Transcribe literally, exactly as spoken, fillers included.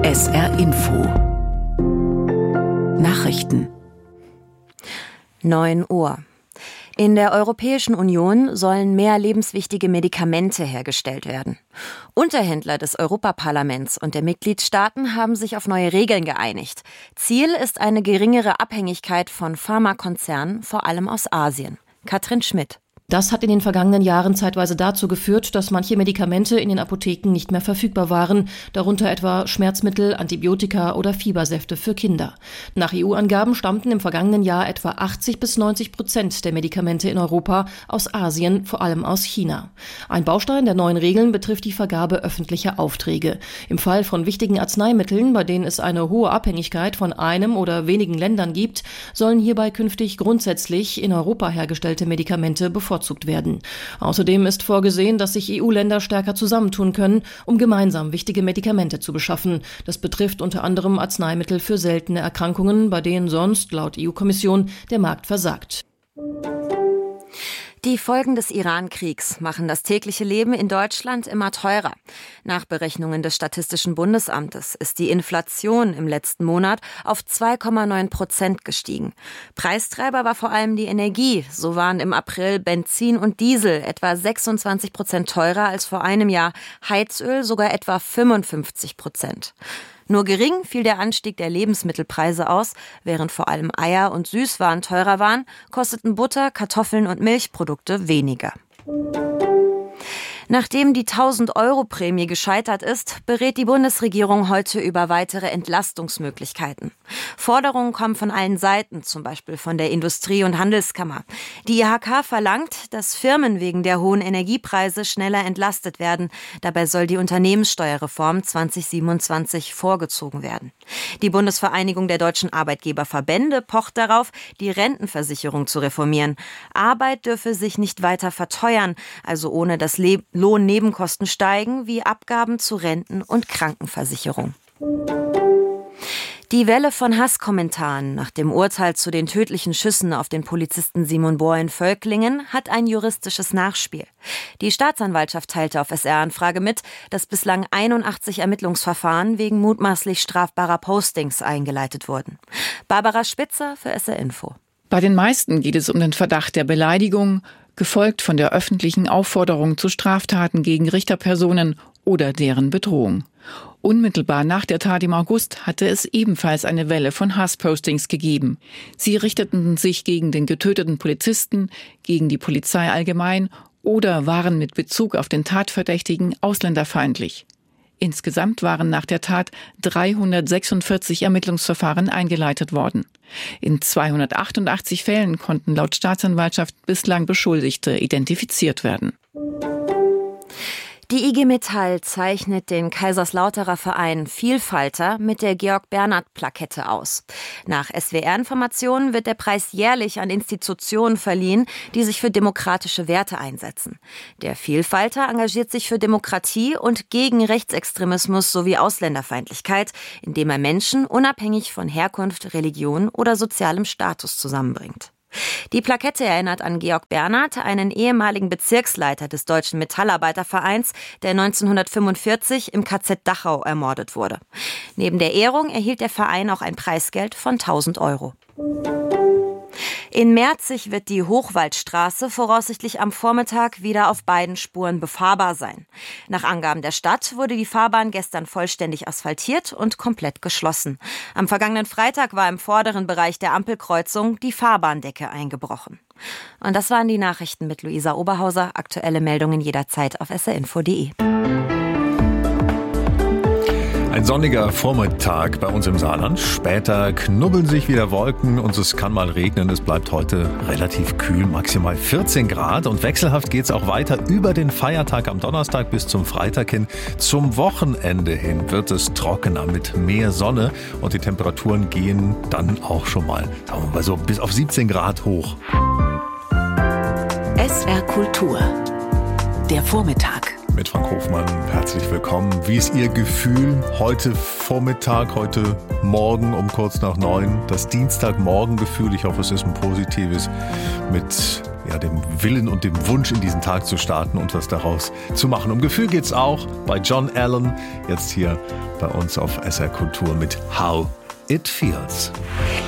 S R Info Nachrichten. neun Uhr. In der Europäischen Union sollen mehr lebenswichtige Medikamente hergestellt werden. Unterhändler des Europaparlaments und der Mitgliedstaaten haben sich auf neue Regeln geeinigt. Ziel ist eine geringere Abhängigkeit von Pharmakonzernen, vor allem aus Asien. Katrin Schmidt. Das hat in den vergangenen Jahren zeitweise dazu geführt, dass manche Medikamente in den Apotheken nicht mehr verfügbar waren, darunter etwa Schmerzmittel, Antibiotika oder Fiebersäfte für Kinder. Nach E U-Angaben stammten im vergangenen Jahr etwa achtzig bis neunzig Prozent der Medikamente in Europa aus Asien, vor allem aus China. Ein Baustein der neuen Regeln betrifft die Vergabe öffentlicher Aufträge. Im Fall von wichtigen Arzneimitteln, bei denen es eine hohe Abhängigkeit von einem oder wenigen Ländern gibt, sollen hierbei künftig grundsätzlich in Europa hergestellte Medikamente bevorzugt werden. Außerdem ist vorgesehen, dass sich E U-Länder stärker zusammentun können, um gemeinsam wichtige Medikamente zu beschaffen. Das betrifft unter anderem Arzneimittel für seltene Erkrankungen, bei denen sonst, laut E U-Kommission, der Markt versagt. Die Folgen des Iran-Kriegs machen das tägliche Leben in Deutschland immer teurer. Nach Berechnungen des Statistischen Bundesamtes ist die Inflation im letzten Monat auf zwei Komma neun Prozent gestiegen. Preistreiber war vor allem die Energie. So waren im April Benzin und Diesel etwa sechsundzwanzig Prozent teurer als vor einem Jahr, Heizöl sogar etwa fünfundfünfzig Prozent. Nur gering fiel der Anstieg der Lebensmittelpreise aus. Während vor allem Eier und Süßwaren teurer waren, kosteten Butter, Kartoffeln und Milchprodukte weniger. Nachdem die tausend-Euro-Prämie gescheitert ist, berät die Bundesregierung heute über weitere Entlastungsmöglichkeiten. Forderungen kommen von allen Seiten, zum Beispiel von der Industrie- und Handelskammer. Die I H K verlangt, dass Firmen wegen der hohen Energiepreise schneller entlastet werden. Dabei soll die Unternehmenssteuerreform zwanzig siebenundzwanzig vorgezogen werden. Die Bundesvereinigung der deutschen Arbeitgeberverbände pocht darauf, die Rentenversicherung zu reformieren. Arbeit dürfe sich nicht weiter verteuern, also ohne dass Le- Lohnnebenkosten steigen, wie Abgaben zu Renten- und Krankenversicherung. Die Welle von Hasskommentaren nach dem Urteil zu den tödlichen Schüssen auf den Polizisten Simon Bohr in Völklingen hat ein juristisches Nachspiel. Die Staatsanwaltschaft teilte auf S R-Anfrage mit, dass bislang einundachtzig Ermittlungsverfahren wegen mutmaßlich strafbarer Postings eingeleitet wurden. Barbara Spitzer für S R Info. Bei den meisten geht es um den Verdacht der Beleidigung, gefolgt von der öffentlichen Aufforderung zu Straftaten gegen Richterpersonen oder deren Bedrohung. Unmittelbar nach der Tat im August hatte es ebenfalls eine Welle von Hasspostings gegeben. Sie richteten sich gegen den getöteten Polizisten, gegen die Polizei allgemein oder waren mit Bezug auf den Tatverdächtigen ausländerfeindlich. Insgesamt waren nach der Tat dreihundertsechsundvierzig Ermittlungsverfahren eingeleitet worden. In zweihundertachtundachtzig Fällen konnten laut Staatsanwaltschaft bislang Beschuldigte identifiziert werden. Die I G Metall zeichnet den Kaiserslauterer Verein Vielfalter mit der Georg-Bernhard-Plakette aus. Nach S W R-Informationen wird der Preis jährlich an Institutionen verliehen, die sich für demokratische Werte einsetzen. Der Vielfalter engagiert sich für Demokratie und gegen Rechtsextremismus sowie Ausländerfeindlichkeit, indem er Menschen unabhängig von Herkunft, Religion oder sozialem Status zusammenbringt. Die Plakette erinnert an Georg Bernhard, einen ehemaligen Bezirksleiter des Deutschen Metallarbeitervereins, der neunzehnhundertfünfundvierzig im K Z Dachau ermordet wurde. Neben der Ehrung erhielt der Verein auch ein Preisgeld von tausend Euro. In Merzig wird die Hochwaldstraße voraussichtlich am Vormittag wieder auf beiden Spuren befahrbar sein. Nach Angaben der Stadt wurde die Fahrbahn gestern vollständig asphaltiert und komplett geschlossen. Am vergangenen Freitag war im vorderen Bereich der Ampelkreuzung die Fahrbahndecke eingebrochen. Und das waren die Nachrichten mit Luisa Oberhauser. Aktuelle Meldungen jederzeit auf s r info punkt d e. Ein sonniger Vormittag bei uns im Saarland. Später knubbeln sich wieder Wolken und es kann mal regnen. Es bleibt heute relativ kühl, maximal vierzehn Grad. Und wechselhaft geht es auch weiter über den Feiertag am Donnerstag bis zum Freitag hin. Zum Wochenende hin wird es trockener mit mehr Sonne und die Temperaturen gehen dann auch schon mal, sagen wir mal so, bis auf siebzehn Grad hoch. S R Kultur. Der Vormittag. Mit Frank Hofmann, herzlich willkommen. Wie ist Ihr Gefühl heute Vormittag, heute Morgen um kurz nach neun? Das Dienstagmorgengefühl, ich hoffe, es ist ein positives, mit ja, dem Willen und dem Wunsch, in diesen Tag zu starten und was daraus zu machen. Um Gefühl geht's auch bei John Allen, jetzt hier bei uns auf S R Kultur mit How It Feels.